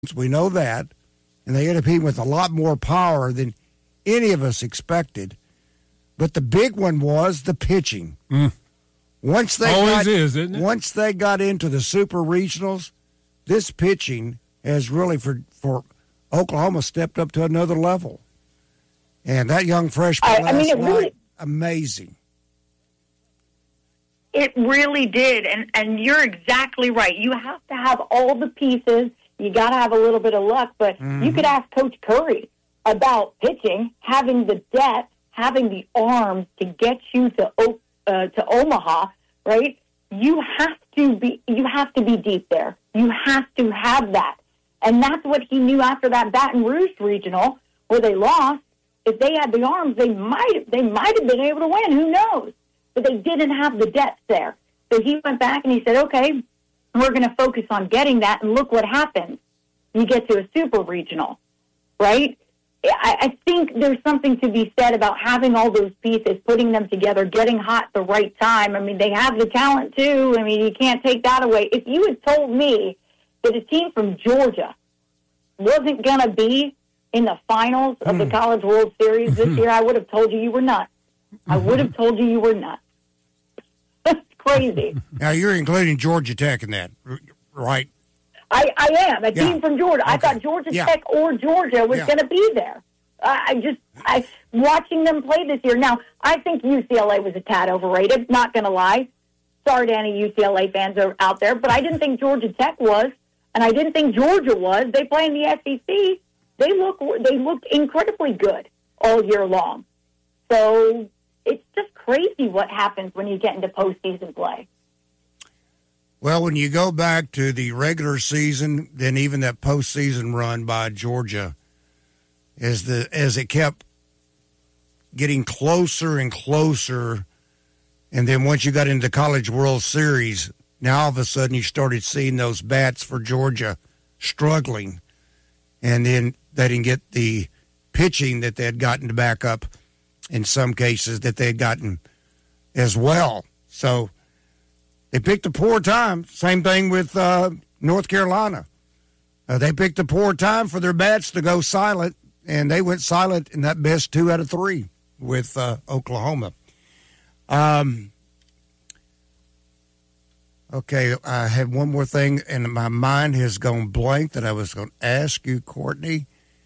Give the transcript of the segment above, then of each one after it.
We know that. And they ended up hitting with a lot more power than any of us expected. But the big one was the pitching. Once they isn't it? Once they got into the super regionals, this pitching has really, for Oklahoma, stepped up to another level. And that young freshman last night, amazing. It really did, and you're exactly right. You have to have all the pieces. You got to have a little bit of luck, but you could ask Coach Curry about pitching, having the depth, having the arms to get you to Omaha, right? You have to be deep there. You have to have that, and that's what he knew after that Baton Rouge regional where they lost. If they had the arms, they might have been able to win. Who knows? But they didn't have the depth there. So he went back and he said, okay, we're going to focus on getting that, and look what happens. You get to a super regional, right? I think there's something to be said about having all those pieces, putting them together, getting hot at the right time. I mean, they have the talent, too. I mean, you can't take that away. If you had told me that a team from Georgia wasn't going to be in the finals of the College World Series this year, I would have told you were nuts. I would have told you were nuts. That's crazy. Now, you're including Georgia Tech in that, right? I am. A team from Georgia. Okay. I thought Georgia Tech or Georgia was going to be there. I watching them play this year. Now, I think UCLA was a tad overrated, not going to lie. Sorry to any UCLA fans out there, but I didn't think Georgia Tech was, and I didn't think Georgia was. They play in the SEC. They looked incredibly good all year long. So it's just crazy what happens when you get into postseason play. Well, when you go back to the regular season, then even that postseason run by Georgia, as it kept getting closer and closer, and then once you got into the College World Series, now all of a sudden you started seeing those bats for Georgia struggling, and then they didn't get the pitching that they had gotten to back up in some cases that they had gotten as well. So they picked a poor time. Same thing with North Carolina. They picked a poor time for their bats to go silent, and they went silent in that best 2 out of 3 with Oklahoma. Okay, I had one more thing, and my mind has gone blank that I was going to ask you, Courtney.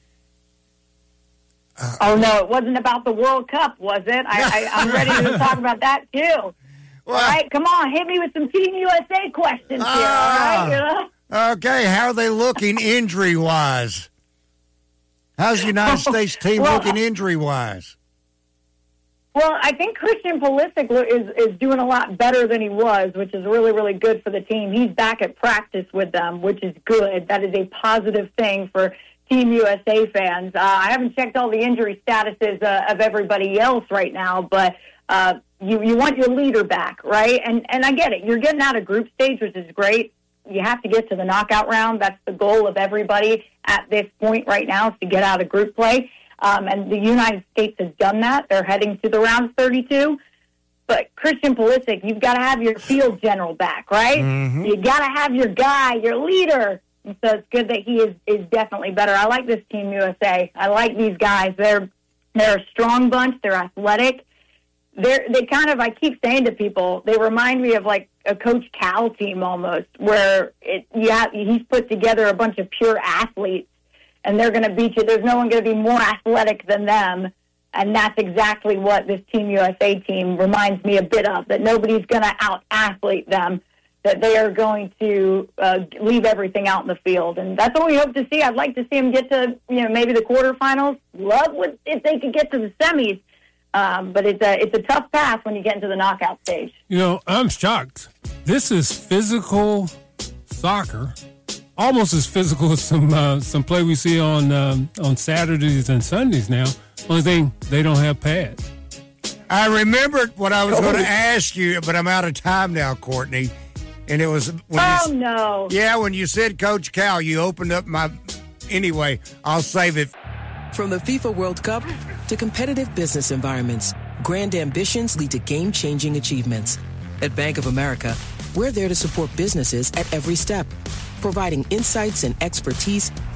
Oh, no, it wasn't about the World Cup, was it? I'm ready to talk about that, too. Well, all right, come on, hit me with some Team USA questions here, all right? Okay, how are they looking injury-wise? How's the United States team looking injury-wise? Well, I think Christian Pulisic is doing a lot better than he was, which is really, really good for the team. He's back at practice with them, which is good. That is a positive thing for Team USA fans. I haven't checked all the injury statuses of everybody else right now, but you want your leader back, right? And I get it. You're getting out of group stage, which is great. You have to get to the knockout round. That's the goal of everybody at this point right now, is to get out of group play. And the United States has done that. They're heading to the round of 32. But Christian Pulisic, you've got to have your field general back, right? Mm-hmm. You got to have your guy, your leader. And so it's good that he is definitely better. I like this Team USA. I like these guys. They're a strong bunch. They're athletic. They kind of, I keep saying to people, they remind me of like a Coach Cal team almost, where he's put together a bunch of pure athletes, and they're going to beat you. There's no one going to be more athletic than them, and that's exactly what this Team USA team reminds me a bit of, that nobody's going to out-athlete them, that they are going to leave everything out in the field. And that's what we hope to see. I'd like to see them get to, maybe the quarterfinals. If they could get to the semis. But it's a tough path when you get into the knockout stage. I'm shocked. This is physical soccer, almost as physical as some play we see on Saturdays and Sundays now. Only thing, they don't have pads. I remembered what I was going to ask you, but I'm out of time now, Courtney. And it was no. Yeah, when you said Coach Cal, you opened up my. Anyway, I'll save it. From the FIFA World Cup to competitive business environments, grand ambitions lead to game-changing achievements. At Bank of America, we're there to support businesses at every step, providing insights and expertise